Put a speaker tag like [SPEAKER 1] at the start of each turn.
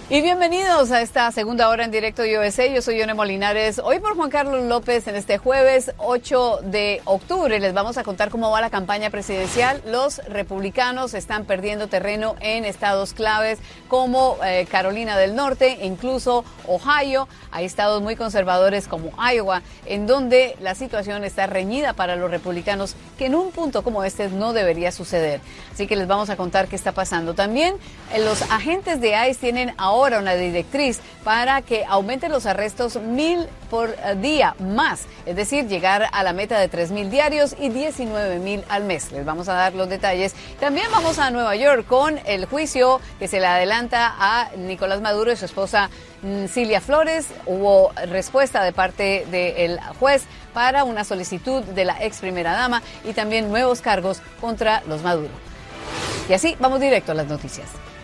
[SPEAKER 1] Y bienvenidos a esta segunda hora en directo de USA. Yo soy Yone Molinares. Hoy por Juan Carlos López en este jueves 8 de octubre les vamos a contar cómo va la campaña presidencial. Los republicanos están perdiendo terreno en estados claves como Carolina del Norte, incluso Ohio. Hay estados muy conservadores como Iowa, en donde la situación está reñida para los republicanos, que en un punto como este no debería suceder. Así que les vamos a contar qué está pasando. También los agentes de ICE tienen ahora una directriz para que aumenten los arrestos 1,000 por día más, es decir, llegar a la meta de 3,000 diarios y 19,000 al mes. Les vamos a dar los detalles. También vamos a Nueva York con el juicio que se le adelanta a Nicolás Maduro y su esposa Cilia Flores. Hubo respuesta de parte del juez para una solicitud de la ex primera dama y también nuevos cargos contra los Maduro. Y así vamos directo a las noticias.